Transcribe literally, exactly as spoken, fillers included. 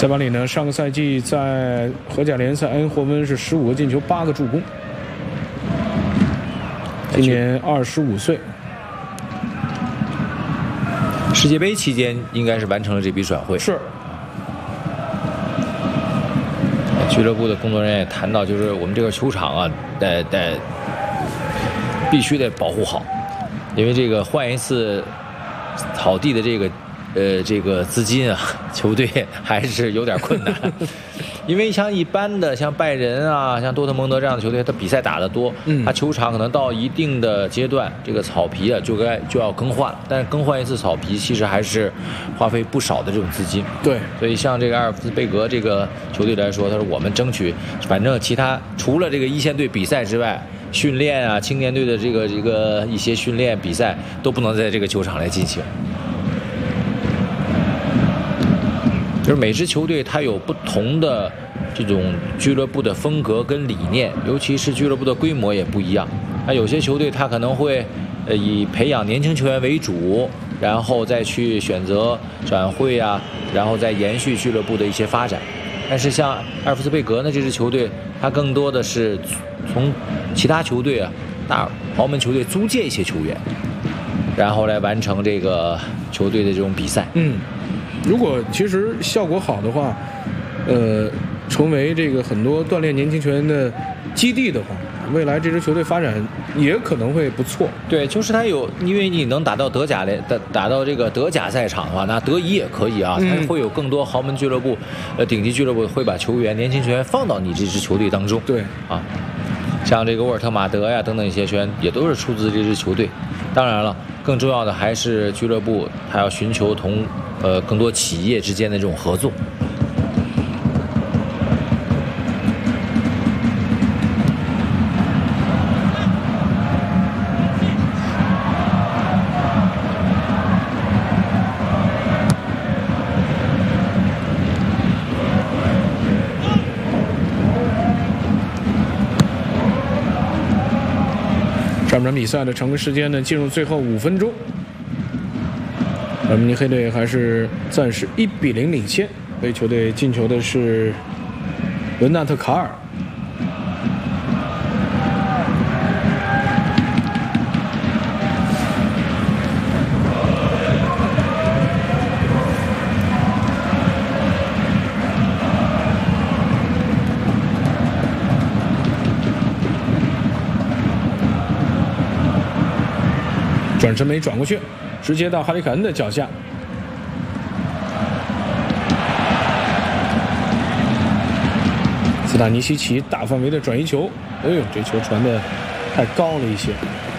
塞巴里呢，上个赛季在荷甲联赛恩霍温是十五个进球，八个助攻。今年二十五岁。 世界杯期间应该是完成了这笔转会。 是。 俱乐部的工作人员也谈到，就是我们这个球场啊，得得必须得保护好，因为这个换一次草地的这个呃这个资金啊，球队还是有点困难。因为像一般的像拜仁啊，像多特蒙德这样的球队，他比赛打得多，嗯，他球场可能到一定的阶段，这个草皮啊就该就要更换了。但是更换一次草皮，其实还是花费不少的这种资金。 对， 所以像这个阿尔夫斯贝格这个球队来说，他说我们争取，反正其他除了这个一线队比赛之外，训练啊，青年队的这个这个一些训练比赛都不能在这个球场来进行。就是每支球队它有不同的这种俱乐部的风格跟理念，尤其是俱乐部的规模也不一样。那有些球队它可能会呃以培养年轻球员为主，然后再去选择转会啊，然后再延续俱乐部的一些发展。但是像阿尔夫斯贝格呢这支球队，它更多的是从其他球队啊大豪门球队租借一些球员，然后来完成这个球队的这种比赛。 嗯。如果其实效果好的话，呃，成为这个很多锻炼年轻球员的基地的话，未来这支球队发展也可能会不错。 对，就是他有，因为你能打到德甲联，打打到这个德甲赛场的话，那德乙也可以啊。他会有更多豪门俱乐部、呃顶级俱乐部会把球员、年轻球员放到你这支球队当中。 对啊，像这个沃尔特马德呀等等一些球员也都是出自这支球队。当然了，更重要的还是俱乐部他要寻求同。呃，更多企业之间的这种合作。 上半场比赛的常规时间呢，进入最后五分钟。慕尼黑队还是暂时一比零领先，为球队进球的是文纳特卡尔。转身没转过去，直接到哈里凯恩的脚下。斯塔尼西奇大范围的转移球，哎呦，这球传的太高了一些。